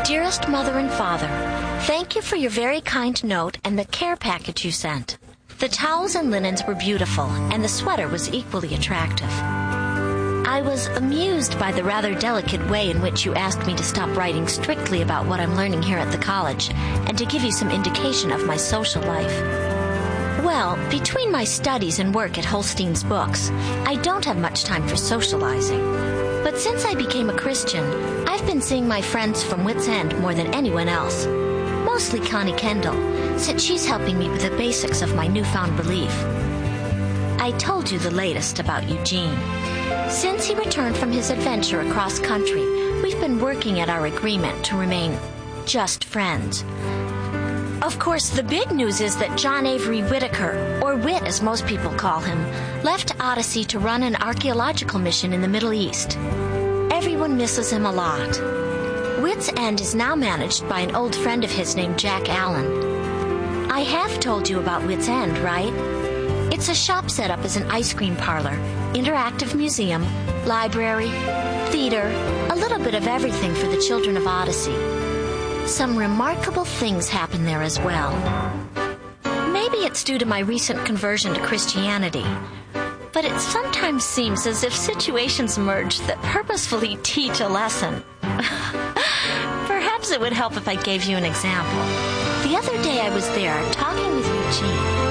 Dearest Mother and Father, thank you for your very kind note and the care package you sent. The towels and linens were beautiful, and the sweater was equally attractive. I was amused by the rather delicate way in which you asked me to stop writing strictly about what I'm learning here at the college and to give you some indication of my social life. Well, between my studies and work at Holstein's Books, I don't have much time for socializing. But since I became a Christian, I've been seeing my friends from Wits End more than anyone else. Mostly Connie Kendall, since she's helping me with the basics of my newfound belief. I told you the latest about Eugene. Since he returned from his adventure across country, we've been working at our agreement to remain just friends. Of course, the big news is that John Avery Whitaker, or Whit as most people call him, left Odyssey to run an archaeological mission in the Middle East. Everyone misses him a lot. Wits End is now managed by an old friend of his named Jack Allen. I have told you about Wits End, right? It's a shop set up as an ice cream parlor, interactive museum, library, theater, a little bit of everything for the children of Odyssey. Some remarkable things happen there as well. Maybe it's due to my recent conversion to Christianity, but it sometimes seems as if situations emerge that purposefully teach a lesson. Perhaps it would help if I gave you an example. The other day I was there talking with Eugene.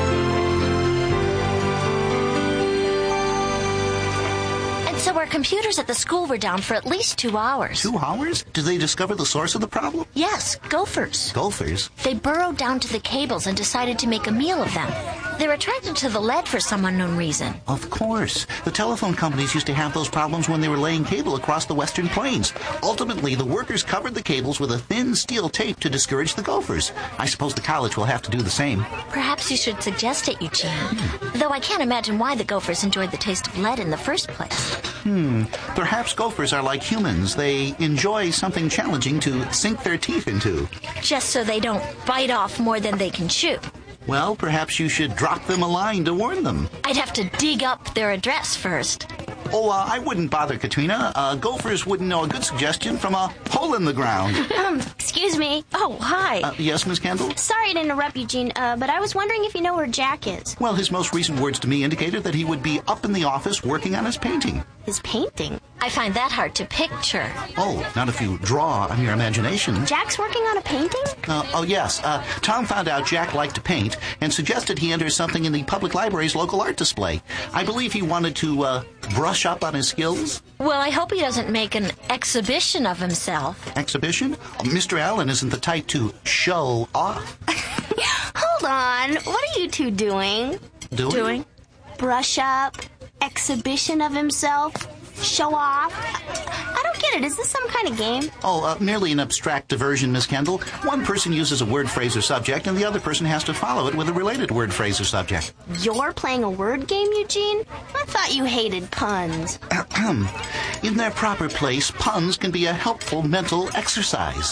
So our computers at the school were down for at least 2 hours. 2 hours? Did they discover the source of the problem? Yes, gophers. Gophers? They burrowed down to the cables and decided to make a meal of them. They're attracted to the lead for some unknown reason. Of course. The telephone companies used to have those problems when they were laying cable across the western plains. Ultimately, the workers covered the cables with a thin steel tape to discourage the gophers. I suppose the college will have to do the same. Perhaps you should suggest it, Eugene. Though I can't imagine why the gophers enjoyed the taste of lead in the first place. Perhaps gophers are like humans. They enjoy something challenging to sink their teeth into. Just so they don't bite off more than they can chew. Well, perhaps you should drop them a line to warn them. I'd have to dig up their address first. Oh, I wouldn't bother, Katrina. Gophers wouldn't know a good suggestion from a hole in the ground. Excuse me. Oh, hi. Yes, Miss Kendall? Sorry to interrupt, Eugene, but I was wondering if you know where Jack is. Well, his most recent words to me indicated that he would be up in the office working on his painting. His painting? I find that hard to picture. Oh, not if you draw on your imagination. Jack's working on a painting? Oh, yes. Tom found out Jack liked to paint and suggested he enter something in the public library's local art display. I believe he wanted to brush up on his skills. Well, I hope he doesn't make an exhibition of himself. Exhibition? Mr. Allen isn't the type to show off. Hold on. What are you two doing? Doing? Brush up, exhibition of himself, show off. I don't get it. Is this some kind of game? Oh, merely an abstract diversion, Miss Kendall. One person uses a word, phrase, or subject, and the other person has to follow it with a related word, phrase, or subject. You're playing a word game, Eugene? I thought you hated puns. In their proper place, puns can be a helpful mental exercise.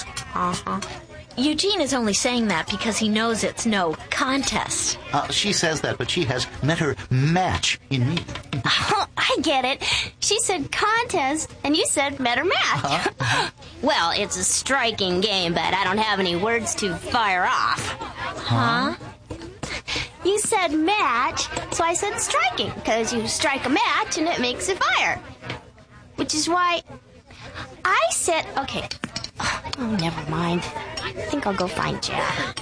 Eugene is only saying that because he knows it's no contest. She says that, but she has met her match in me. Oh, I get it. She said contest, and you said met or match. Well, it's a striking game, but I don't have any words to fire off. Huh? You said match, so I said striking, because you strike a match and it makes a fire. Which is why I said, okay. Oh, never mind. I think I'll go find Jack.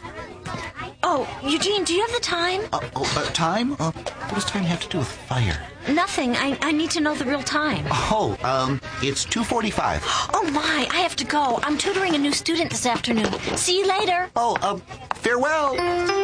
Oh, Eugene, do you have the time? Time? What does time have to do with fire? Nothing. I need to know the real time. It's 2:45. Oh, my. I have to go. I'm tutoring a new student this afternoon. See you later. Farewell.